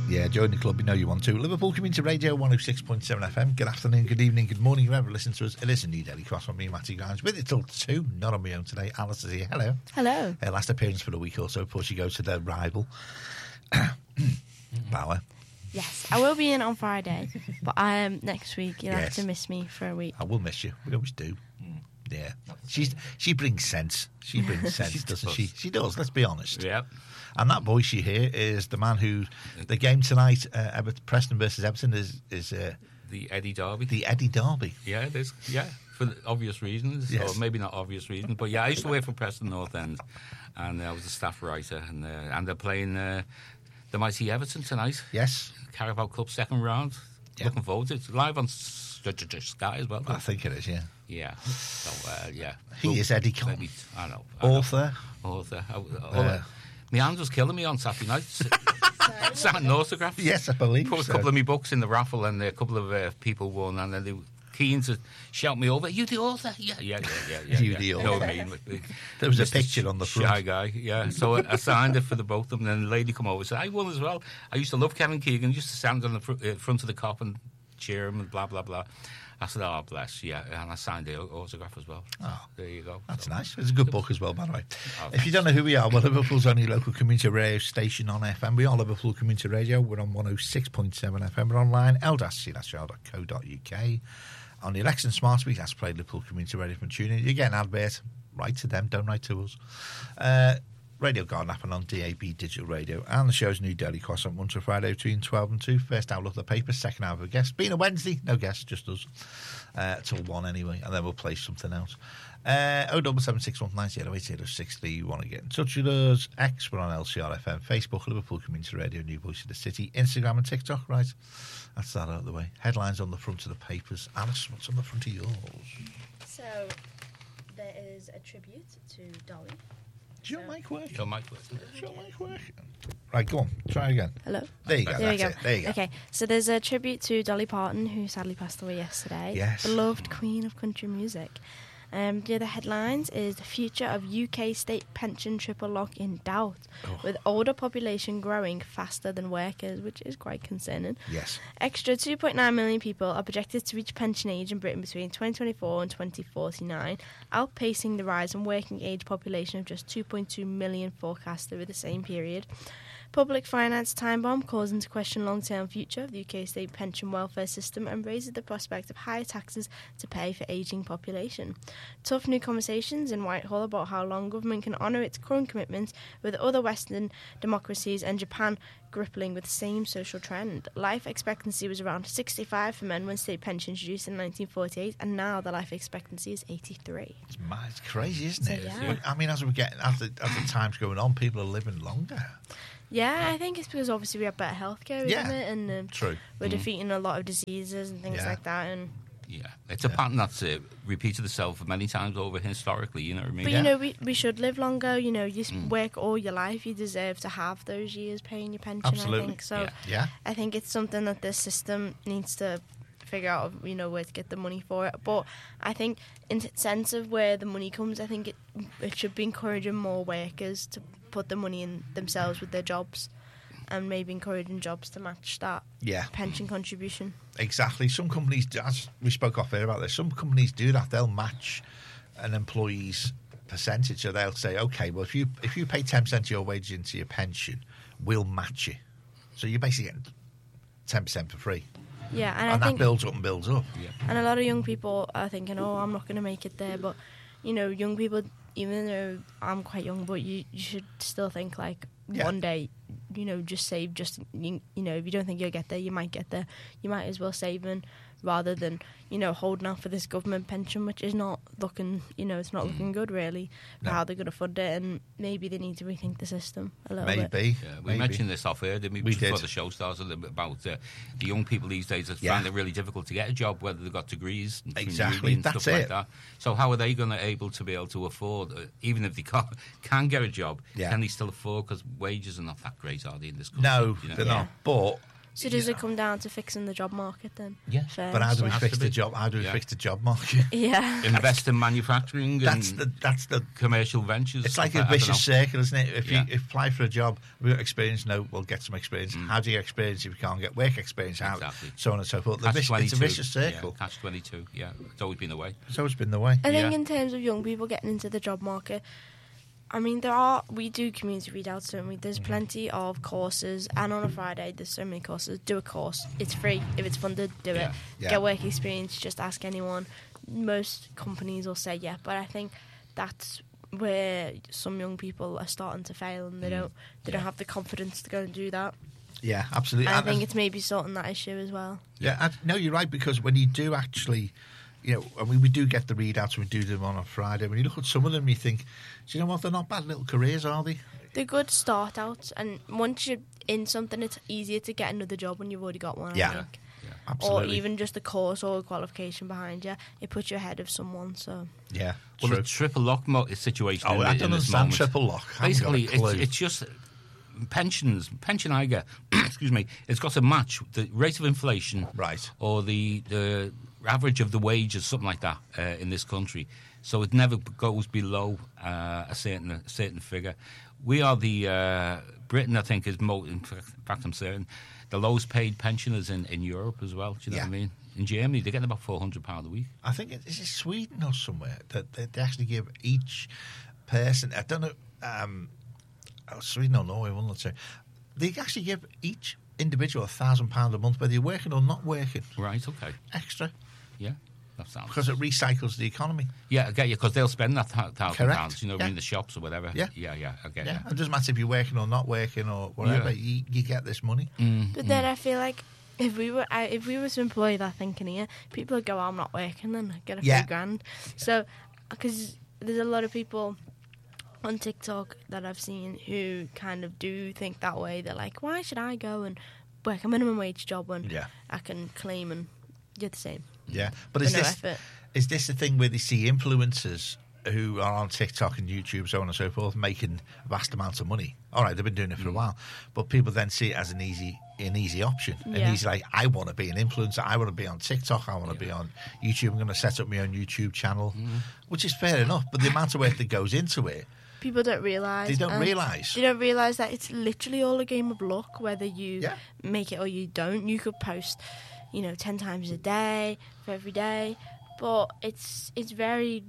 Yeah, join the club. You know you want to. Liverpool Community Radio 106.7 FM. Good afternoon, good evening, good morning, whoever listens to us. It is a new Daily Cross on me, Matty Grimes. With it till 2, not on my own today. Alice is here. Hello. Hello. Last appearance for the week or so before she goes to their rival, Bauer. Yes, I will be in on Friday, but next week you'll have to miss me for a week. I will miss you. We always do. Yeah. She brings sense. She brings sense, doesn't she? She does, let's be honest. Yeah. And that voice you hear is the man who, the game tonight, Preston versus Everton, is the Eddie Derby. The Eddie Derby. Yeah, it is. Yeah, for obvious reasons, or maybe not obvious reasons. But yeah, I used to work for Preston North End, and I was a staff writer, and they're playing the mighty Everton tonight. Yes. Carabao Cup second round. Yeah. Looking forward to it. It's live on Sky as well. I think it is, yeah. Yeah. So, yeah. He is Eddie Cole. I know. Author. My hand was killing me on Saturday night. Signing autographs. Yes, I believe Put a couple of my books in the raffle, and a couple of people won, and then they were keen to shout me over. You the author? Yeah. You the author. You know what I mean? There was a picture on the front. Shy guy, yeah. So I signed it for the both of them, and then the lady come over and said, I won as well. I used to love Kevin Keegan, used to stand on the front of the cop and cheer him and blah, blah, blah. I said, oh, bless, yeah, and I signed the autograph as well. Oh, there you go. That's nice. It's a good book as well, by the way. If you don't know who we are, well, Liverpool's only local community radio station on FM. We are Liverpool Community Radio. We're on 106.7 FM. We're online, l-c-r.co.uk. On the Alexa Smart Speak, that's played Liverpool Community Radio from TuneIn. You get an advert, write to them, don't write to us. Radio Garden app and on DAB Digital Radio. And the show's new Daily Cross on Monday to Friday between 12 and 2. First hour of the paper, second hour of a guest. Being a Wednesday, no guests, just us. Till 1 anyway, and then we'll play something else. 07761908063. You want to get in touch with us? X, we're on LCRFM. Facebook, Liverpool Community Radio, New Voice of the City. Instagram and TikTok, right? That's that out of the way. Headlines on the front of the papers. Alice, what's on the front of yours? So, there is a tribute to Dolly. Is your mic working? Your mic working. Is your mic working? Right, go on. Try again. Hello. There you go. There you go. Okay, so there's a tribute to Dolly Parton, who sadly passed away yesterday. Yes. Beloved queen of country music. The other headlines is the future of UK state pension triple lock in doubt, with older population growing faster than workers, which is quite concerning. Yes. Extra 2.9 million people are projected to reach pension age in Britain between 2024 and 2049, outpacing the rise in working age population of just 2.2 million forecast over the same period. Public finance time bomb calls into question long-term future of the UK state pension welfare system and raises the prospect of higher taxes to pay for ageing population. Tough new conversations in Whitehall about how long government can honour its current commitments, with other Western democracies and Japan grappling with the same social trend. Life expectancy was around 65 for men when state pension introduced in 1948, and now the life expectancy is 83. It's mad. It's crazy, isn't it? Yeah. I mean, as the time's going on, people are living longer. Yeah, I think it's because obviously we have better healthcare, isn't it? And true. We're defeating a lot of diseases and things like that. And yeah, it's a pattern that's repeated itself many times over historically. You know what I mean? But you know, we should live longer. You know, you work all your life, you deserve to have those years paying your pension. Absolutely. I think so. Yeah. I think it's something that this system needs to figure out, you know, where to get the money for it. But I think in sense of where the money comes, I think it should be encouraging more workers to put the money in themselves with their jobs, and maybe encouraging jobs to match that pension contribution. Exactly. Some companies, as we spoke off air about this, some companies do that. They'll match an employee's percentage. So they'll say, okay, well, if you pay 10% of your wages into your pension, we'll match it. So you're basically getting 10% for free. Yeah, and I that think builds up and builds up. Yeah. And a lot of young people are thinking, oh, I'm not going to make it there. But, you know, young people, even though I'm quite young, but you should still think, like, one day, you know, just save. Just, you know, if you don't think you'll get there, you might get there. You might as well save rather than, you know, holding out for this government pension, which is not looking, you know, it's not looking good, really, for how they're going to fund it. And maybe they need to rethink the system a little bit. Maybe. Yeah, we mentioned this off air, didn't we? Before the show started, a little bit about the young people these days that find it really difficult to get a job, whether they've got degrees and that's stuff like that. So how are they going to be able to afford, even if they can get a job, can they still afford? Because wages are not that great, are they, in this country? No, you know? they're not. But So does it come down to fixing the job market then? Yeah. First? But how do we Has fix to the be. job? How do we Yeah. fix the job market? Yeah. Invest in manufacturing That's and the. commercial ventures. It's like I a don't know. vicious circle, isn't it? If Yeah. you apply for a job, we've got experience. No, we'll get some experience. How do you get experience if you can't get work experience? How, Exactly. so on and so forth. Catch It's a 22. vicious circle. Yeah, catch 22. Yeah, it's always been the way. It's always been the way. I think Yeah. in terms of young people getting into the job market, I mean, we do community readouts, don't we? There's plenty of courses, and on a Friday, there's so many courses. Do a course. It's free. If it's funded, do Yeah. it. Yeah. Get work experience, just ask anyone. Most companies will say yeah, but I think that's where some young people are starting to fail, and they don't have the confidence to go and do that. Yeah, absolutely. And I And- think it's maybe sorting that issue as well. Yeah, no, you're right, because when you do actually, I mean, we do get the readouts, we do them on a Friday. When you look at some of them, you think, do you know what? They're not bad little careers, are they? They're good start outs, and once you're in something, it's easier to get another job when you've already got one. Yeah. I think. Absolutely. Or even just a course or a qualification behind you, it puts you ahead of someone. So Yeah, Well, true. the triple lock situation Oh, I in don't this understand moment. triple lock. I haven't got a Basically, clue. it's just pension I get, excuse me, it's got to match the rate of inflation, Right. or the average of the wages, something like that, in this country. So it never goes below a certain figure. We are the Britain, I think, is in fact, I'm certain, the lowest paid pensioners in Europe as well. Do you know what I Yeah. mean? In Germany, they're getting about £400 a week. I think is it Sweden or somewhere that they actually give each person. I don't know, Sweden or Norway, one or two. They actually give each individual £1,000 a month, whether you're working or not working, Right? Okay. extra, Yeah. That sounds. because it recycles the economy. Yeah, I get you, because they'll spend that £1,000, Correct. you know, Yeah. in the shops or whatever. Yeah. Yeah, I get Yeah, you. it doesn't matter if you're working or not working or whatever. Yeah. You get this money. but then I feel like if we were to employ that thinking here, people would go, "I'm not working," then get a Yeah. few grand. So because there's a lot of people on TikTok that I've seen who kind of do think that way. They're like, "Why should I go and work a minimum wage job when Yeah. I can claim and do the same?" Yeah, but For is no this effort. is this the thing where they see influencers who are on TikTok and YouTube, so on and so forth, making vast amounts of money? All right, they've been doing it for a while, but people then see it as an easy option. Yeah. And he's like, I want to be an influencer. I want to be on TikTok. I want to be on YouTube. I'm going to set up my own YouTube channel, which is fair enough. But the amount of work that goes into it, People don't realise. they don't and realise. They don't realise that it's literally all a game of luck, whether you Yeah. make it or you don't. You could post, 10 times a day for every day, but it's very,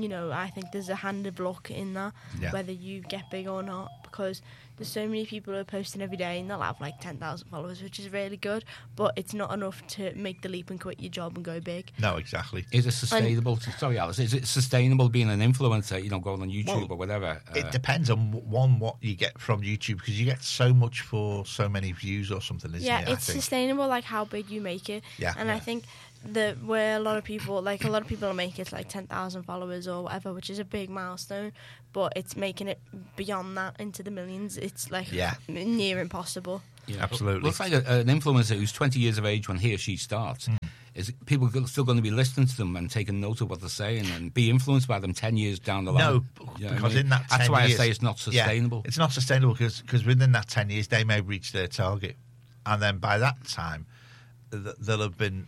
I think there's a hand of luck in that, Yeah. whether you get big or not, because there's so many people who are posting every day and they'll have like 10,000 followers, which is really good, but it's not enough to make the leap and quit your job and go big. No, exactly. Is it sustainable? Sorry, Alice. Is it sustainable being an influencer? Going on YouTube Well, or whatever. It depends on what you get from YouTube, because you get so much for so many views or something, isn't Yeah, it? I it's think. sustainable, like how big you make it. Yeah. And I think that where a lot of people make it like 10,000 followers or whatever, which is a big milestone, but it's making it beyond that into the millions. It's like Yeah. near impossible. Yeah, Absolutely. Well, it's like an influencer who's 20 years of age when he or she starts. Is people still going to be listening to them and taking note of what they're saying and be influenced by them 10 years down the line? No, You know what I because mean? in that 10 That's why years, I say it's not sustainable. Yeah, it's not sustainable because within that 10 years they may reach their target, and then by that time they'll have been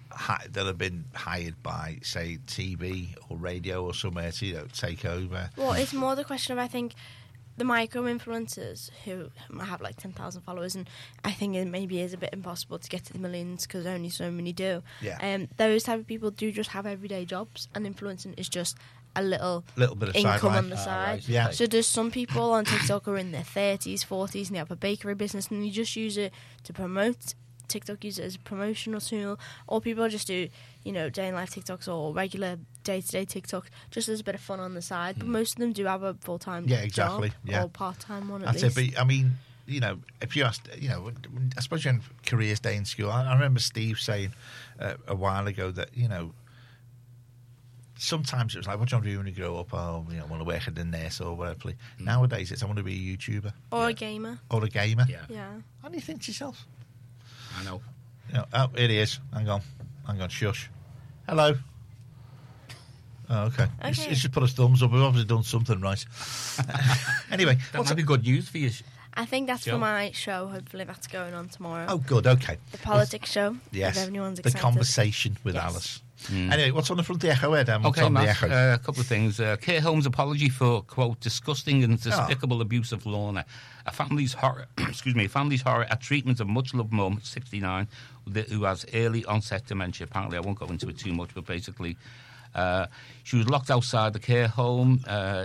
hired by, say, TV or radio or somewhere to take over. Well, it's more the question of, I think, the micro-influencers who have like 10,000 followers, and I think it maybe is a bit impossible to get to the millions because only so many do. Yeah. Those type of people do just have everyday jobs, and influencing is just a little bit of income sideline. on the side. right. Yeah. So there's some people on TikTok are in their 30s, 40s, and they have a bakery business, and you just use it to promote. TikTok use it as a promotional tool, or people just do, day in life TikToks or regular day-to-day TikTok just as a bit of fun on the side. But most of them do have a full-time Yeah, exactly, job yeah. or part-time one at That's least. it. But I mean, if you asked, especially in careers day in school, I remember Steve saying a while ago that sometimes it was like, what do you want to do when you grow up? Oh, I want to work at a nurse or whatever. Nowadays, it's I want to be a YouTuber Or a gamer. or a gamer. Yeah, Yeah. How do you think to yourself? I know. Oh, here he is. Hang on, shush. Hello. Oh, okay. He's just put his thumbs up. We've obviously done something right. Anyway, That might be good news for you. I think that's Show? for my show. Hopefully, that's going on tomorrow. Oh, good. Okay. The politics show. Yes. If everyone's The excited. conversation with Yes. Alice. Anyway, what's on the front of the Echo, Ed? What's Okay, on the Matt, Echo? a couple of things. Keir Holmes' apology for, quote, disgusting and despicable abuse of Lorna. A family's horror, a family's horror at treatment of much-loved mum, 69, who has early onset dementia. Apparently, I won't go into it too much, but basically, she was locked outside the care home.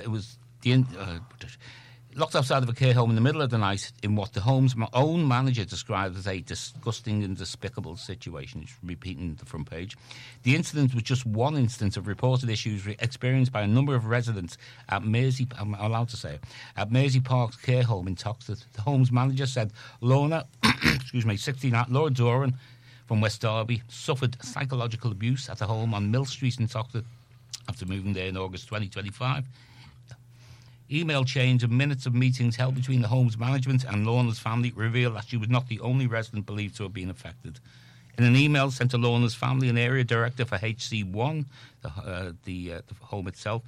Locked outside of a care home in the middle of the night in what the home's own manager described as a disgusting and despicable situation. It's repeating the front page. The incident was just one instance of reported issues experienced by a number of residents at Mersey Park's care home in Toxteth. The home's manager said Lorna, 69, Laura Doran from West Derby, suffered psychological abuse at the home on Mill Street in Toxteth after moving there in August 2025. Email chains of minutes of meetings held between the home's management and Lorna's family revealed that she was not the only resident believed to have been affected. In an email sent to Lorna's family, an area director for HC1, the home itself,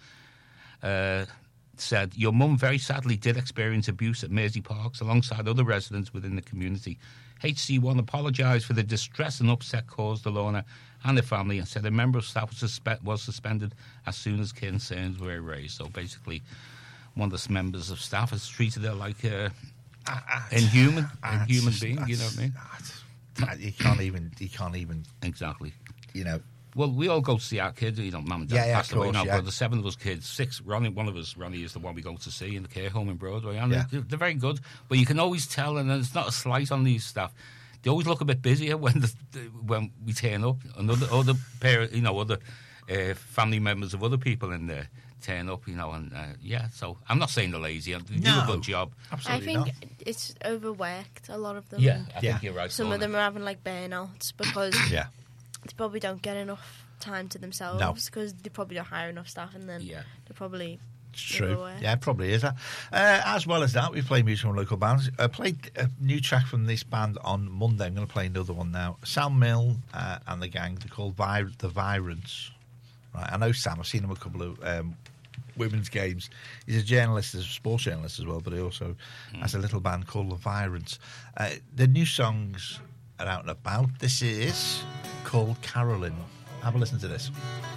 said, "Your mum very sadly did experience abuse at Mersey Parks alongside other residents within the community. HC1 apologised for the distress and upset caused to Lorna and the family and said a member of staff was suspended as soon as concerns were raised." So basically, one of the members of staff has treated her like a human being. You know what I mean? You can't even. Exactly. You know. Well, we all go to see our kids. You know, mum and dad passed away now, but the 7 of us kids, 6. Ronnie is the one we go to see in the care home in Broadway, and they're very good. But you can always tell, and it's not a slight on these staff. They always look a bit busier when we turn up, and other parents, other family members of other people in there turn up, and so I'm not saying they're lazy. They do a good job. Absolutely I think it's overworked, a lot of them. Yeah, I think you're right. Some of them are having like burnouts because they probably don't get enough time to themselves because they probably don't hire enough staff, and then they're probably It's true. Yeah, it probably is that. As well as that, we play music from local bands. I played a new track from this band on Monday. I'm going to play another one now. Sam Mill and the gang. They're called The Virants. Right, I know Sam. I've seen him a couple of women's games. He's a journalist, a sports journalist as well, but he also has a little band called The Virants. The new songs are out and about. This is called Carolyn. Have a listen to this.